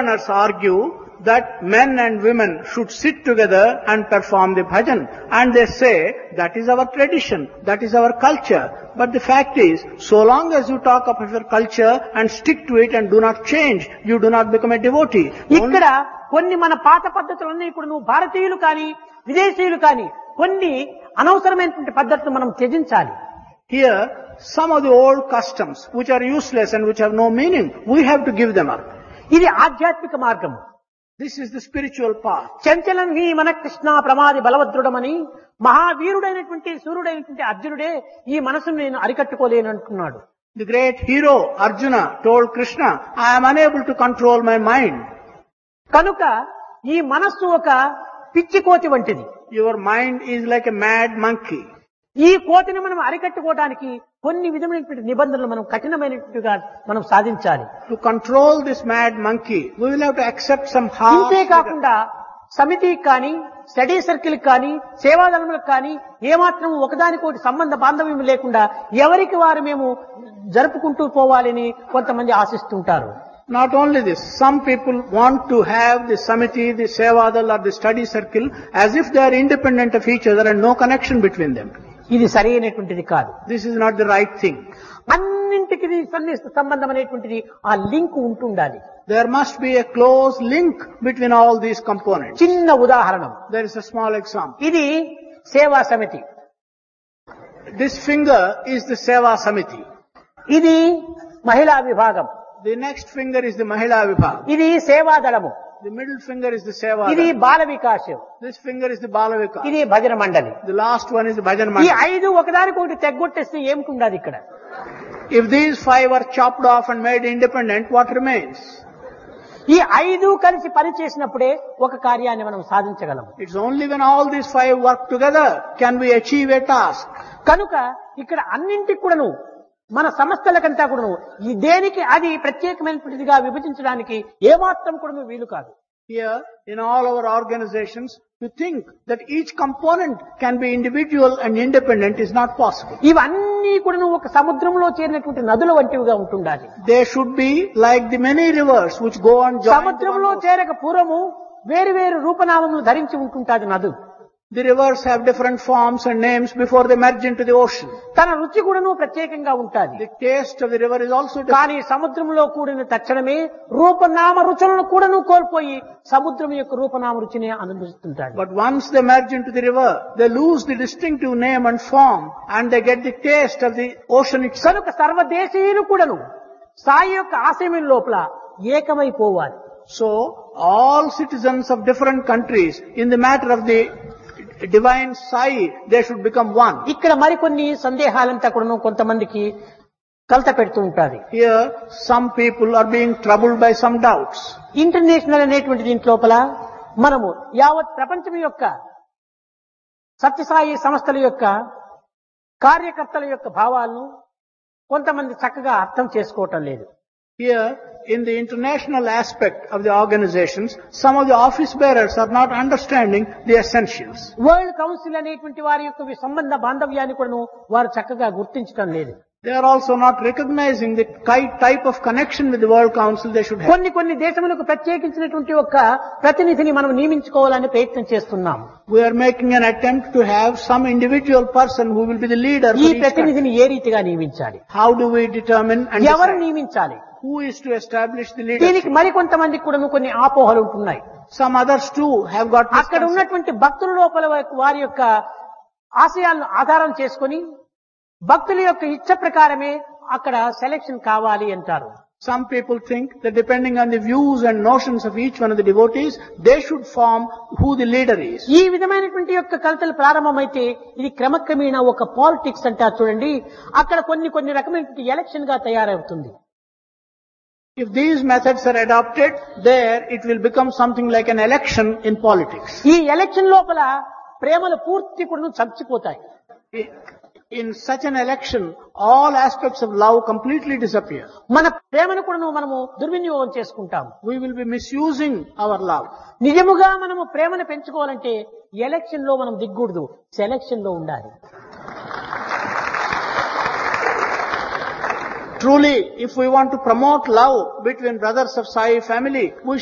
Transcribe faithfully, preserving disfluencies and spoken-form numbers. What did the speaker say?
learners argue that men and women should sit together and perform the bhajan. And they say, that is our tradition, that is our culture. But the fact is, so long as you talk of your culture and stick to it and do not change, you do not become a devotee. ఇక్కడ కొన్ని మన పాత పద్ధతులన్నీ ఇప్పుడు నువ్వు భారతీయులు కానీ విదేశీయులు కానీ కొన్ని అనవసరమైనటువంటి పద్ధతులు మనం త్యజించాలి. Here, some of the old customs which are useless and which have no meaning, we have to give them up. ఇది ఆధ్యాత్మిక మార్గం. This is the spiritual path. చంచలం నీ మన కృష్ణ ప్రమాది బలవద్రుడమని మహావీరుడైనటువంటి సూర్యుడైనటువంటి అర్జునుడే ఈ మనసును నేను అరికట్టుకోలేను అంటున్నాడు. The great hero Arjuna told Krishna, I am unable to control my mind. కనుక ఈ మనస్సు ఒక పిచ్చి కోతి వంటిది. Your mind is like a mad monkey. ఈ కోతిని మనం అరికట్టుకోవడానికి కొన్ని విధమైనటువంటి నిబంధనలు మనం కఠినమైనట్టుగా మనం సాధించాలి. To control this mad monkey, we will have to accept some harsh. ఇంతేకాకుండా సమితికి కానీ స్టడీ సర్కిల్ కానీ సేవాదళములకు కానీ ఏమాత్రం ఒకదానికోటి సంబంధ బాంధవ్యం లేకుండా ఎవరికి వారు మేము జరుపుకుంటూ పోవాలని కొంతమంది ఆశిస్తుంటారు. Not only this, some people want to have the samiti, the sevadal or the study circle as if they are independent of each other and no connection between them. ఇది సరైనటువంటిది కాదు. This is not the right thing. అన్నింటికి సన్నిహిత సంబంధం అనేటువంటిది ఆ link ఉంటుండాలి. There must be a close link between all these components. చిన్న ఉదాహరణ. There is a small example. ఇది సేవా సమితి. This finger is the seva samiti. ఇది మహిళా విభాగం. The next finger is the mahila vibhag. ఇది సేవాదళము. The middle finger is the seva. ఇది Bala Vikas. This finger is the bala vikas. ఇది భజన మండలి. The last one is the bhajan ఈ mandal. ఐదు ఒకదానికొకటి తెగ్గొట్టేస్తే ఏమిటి ఇక్కడ? If these five are chopped off and made independent, what remains? ఈ ఐదు కలిసి పని చేసినప్పుడే ఒక కార్యాన్ని మనం సాధించగలం. It's only when all these five work together can we achieve a task. కనుక ఇక్కడ అన్నింటికి కూడాను మన సంస్థలకంతా కూడాను ఈ దేనికి అది ప్రత్యేకమైనటువంటిదిగా విభజించడానికి ఏమాత్రం కూడా వీలు కాదు. Here, in all our organizations, to think that each component can be individual and independent is not possible. ఇవన్నీ కూడాను ఒక సముద్రంలో చేరినటువంటి నదుల వంటివిగా ఉంటుండాలి. They should be like the many rivers which go on join. సముద్రంలో చేరక పూర్వము వేరు వేరు రూపనామములు ధరించి ఉంటుంటాది నదు. The rivers have different forms and names before they merge into the ocean. తన రుచి కూడాను ప్రత్యేకంగా ఉంటాది. The taste of the river is also different. కానీ సముద్రంలో కూడిన తక్షణమే రూపనామ రుచులను కూడాను కోల్పోయి సముద్రం యొక్క రూపనామ రుచిని అనుభవిస్తుంటాడు. But once they merge into the river, they lose the distinctive name and form and they get the taste of the ocean itself. కనుక సర్వదేశీయులు కూడాను సాయి యొక్క ఆశయం లోపల ఏకమైపోవాలి. So, all citizens of different countries, in the matter of the divine Sai, they should become one. ఇక్కడ మరికొన్ని సందేహాలంతా కూడాను కొంతమందికి కలత పెడుతూ ఉంటాది. Here, some people are being troubled by some doubts. International అనేటువంటి దీంట్ లోపల మనము యావత్ ప్రపంచం యొక్క సత్యసాయి సంస్థల యొక్క కార్యకర్తల యొక్క భావాలను కొంతమంది చక్కగా అర్థం చేసుకోవటం లేదు. Here, in the international aspect of the organizations, some of the office bearers are not understanding the essentials. World council అనేటువంటి వారి యొక్క సంబంధ బాంధవ్యాన్ని కూడా వారు చక్కగా గుర్తించడం లేదు. They are also not recognizing the type of connection with the World Council they should have. కొన్ని కొన్ని దేశములకు ప్రత్యేకించినటువంటి ఒక ప్రతినిధిని మనం నియమించుకోవాలని ప్రయత్నం చేస్తున్నాం. We are making an attempt to have some individual person who will be the leader for ఈ each country. ప్రతినిధిని ఏ రీతిగా నియమించాలి? How do we determine and ఎవరు decide? నియమించాలి? Who is to establish the దీనికి leadership? మరికొంతమందికి కూడా కొన్ని ఆపోహలు ఉంటున్నాయి. Some others too have got అక్కడ misconceptions. ఉన్నటువంటి భక్తుల లోపల వారి యొక్క ఆశయాలను ఆధారం చేసుకొని భక్తుల యొక్క ఇచ్చ ప్రకారమే అక్కడ సెలెక్షన్ కావాలి అంటారు. Some people think that depending on the views and notions of each one of the devotees, they should form who the leader is. ఈ విధమైనటువంటి యొక్క కలతలు ప్రారంభమైతే ఇది క్రమక్రమేణా ఒక పాలిటిక్స్ అంటారు చూడండి, అక్కడ కొన్ని కొన్ని రకమైనటువంటి ఎలక్షన్ గా తయారవుతుంది. If these methods are adopted, there it will become something like an election in politics. ఈ ఎలక్షన్ లోపల ప్రేమలు పూర్తి కూడా చచ్చిపోతాయి. In such an election, all aspects of love completely disappear. మన ప్రేమను కూడా మనము దుర్వినియోగం చేసుకుంటాము. We will be misusing our love. నిజముగా మనము ప్రేమను పెంచుకోవాలంటే ఎలక్షన్ లో మనం దిగ్గూడదు, సెలక్షన్ లో ఉండాలి. Truly, if we want to promote love between brothers of Sai family, we